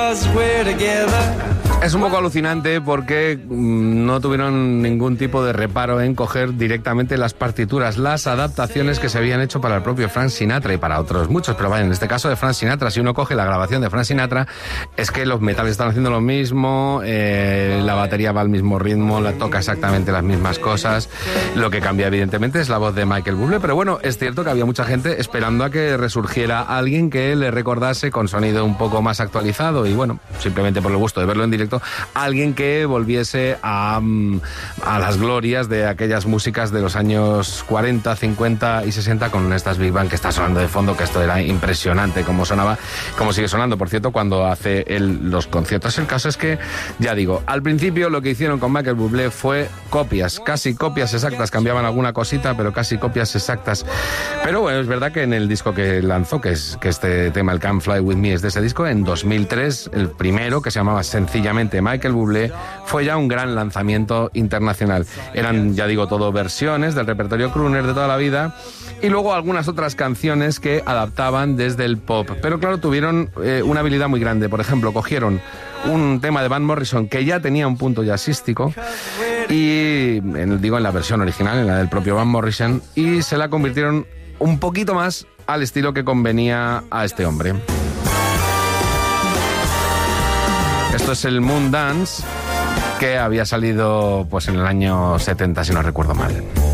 Es un poco alucinante porque no tuvieron ningún tipo de reparo en coger directamente las partituras, las adaptaciones que se habían hecho para el propio Frank Sinatra y para otros muchos, pero vaya, en este caso de Frank Sinatra, si uno coge la grabación de Frank Sinatra, es que los metales están haciendo lo mismo, la batería va al mismo ritmo, la toca exactamente las mismas cosas, lo que cambia evidentemente es la voz de Michael Bublé, pero bueno, es cierto que había mucha gente esperando a que resurgiera alguien que le recordase con sonido un poco más actualizado y bueno, simplemente por el gusto de verlo en directo, alguien que volviese a las glorias de aquellas músicas de los años 40, 50 y 60 con estas Big Band que está sonando de fondo, que esto era impresionante como sonaba, como sigue sonando, por cierto, cuando hace los conciertos. El caso es que, ya digo, al principio lo que hicieron con Michael Bublé fue copias, casi copias exactas, cambiaban alguna cosita, pero casi copias exactas. Pero bueno, es verdad que en el disco que lanzó, que este tema, el Come Fly With Me, es de ese disco, en 2003, el primero, que se llamaba sencillamente Michael Bublé, fue ya un gran lanzamiento internacional. Eran, ya digo, todo versiones del repertorio crooner de toda la vida y luego algunas otras canciones que adaptaban desde el pop. Pero claro, tuvieron una habilidad muy grande. Por ejemplo, cogieron un tema de Van Morrison que ya tenía un punto jazzístico y, en la versión original, en la del propio Van Morrison, y se la convirtieron un poquito más al estilo que convenía a este hombre. Esto es el Moon Dance, que había salido pues en el año 70, si no recuerdo mal.